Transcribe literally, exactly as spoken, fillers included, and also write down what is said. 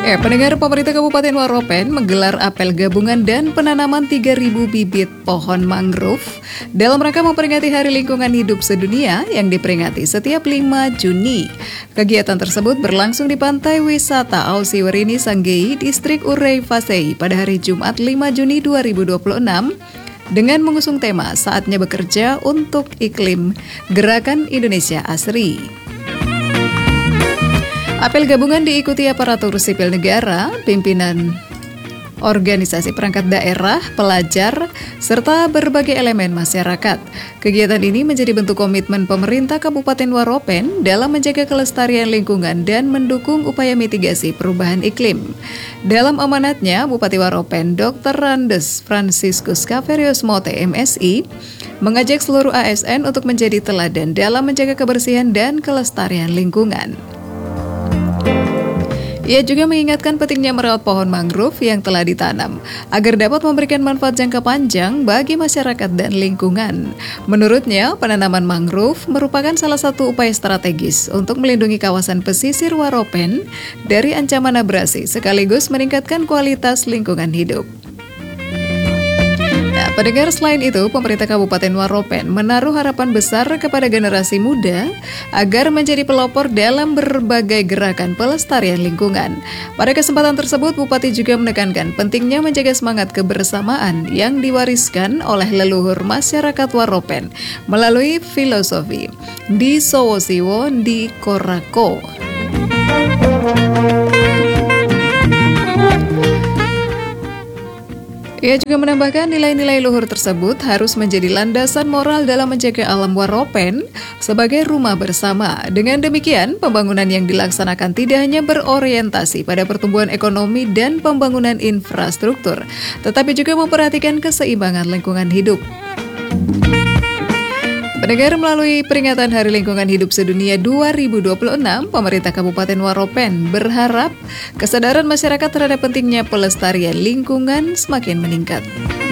Ya, pendengar, pemerintah Kabupaten Waropen menggelar apel gabungan dan penanaman tiga ribu bibit pohon mangrove dalam rangka memperingati Hari Lingkungan Hidup Sedunia yang diperingati setiap lima Juni. Kegiatan tersebut berlangsung di Pantai Wisata Ausiwerini Sanggei, Distrik Urei Fasei pada hari Jumat lima Juni dua ribu dua puluh enam dengan mengusung tema Saatnya Bekerja untuk Iklim Gerakan Indonesia Asri. Apel gabungan diikuti aparatur sipil negara, pimpinan organisasi perangkat daerah, pelajar, serta berbagai elemen masyarakat. Kegiatan ini menjadi bentuk komitmen pemerintah Kabupaten Waropen dalam menjaga kelestarian lingkungan dan mendukung upaya mitigasi perubahan iklim. Dalam amanatnya, Bupati Waropen Doktor Randes Franciscus Kaverius Mote M Si mengajak seluruh A S N untuk menjadi teladan dalam menjaga kebersihan dan kelestarian lingkungan. Ia juga mengingatkan pentingnya merawat pohon mangrove yang telah ditanam agar dapat memberikan manfaat jangka panjang bagi masyarakat dan lingkungan. Menurutnya, penanaman mangrove merupakan salah satu upaya strategis untuk melindungi kawasan pesisir Waropen dari ancaman abrasi sekaligus meningkatkan kualitas lingkungan hidup. Nah, pendengar, selain itu, pemerintah Kabupaten Waropen menaruh harapan besar kepada generasi muda agar menjadi pelopor dalam berbagai gerakan pelestarian lingkungan. Pada kesempatan tersebut, Bupati juga menekankan pentingnya menjaga semangat kebersamaan yang diwariskan oleh leluhur masyarakat Waropen melalui filosofi Di Sowosiwo Di Korako. Ia juga menambahkan nilai-nilai luhur tersebut harus menjadi landasan moral dalam menjaga alam Waropen sebagai rumah bersama. Dengan demikian, pembangunan yang dilaksanakan tidak hanya berorientasi pada pertumbuhan ekonomi dan pembangunan infrastruktur, tetapi juga memperhatikan keseimbangan lingkungan hidup. Pendengar, melalui peringatan Hari Lingkungan Hidup Sedunia dua ribu dua puluh enam, pemerintah Kabupaten Waropen berharap kesadaran masyarakat terhadap pentingnya pelestarian lingkungan semakin meningkat.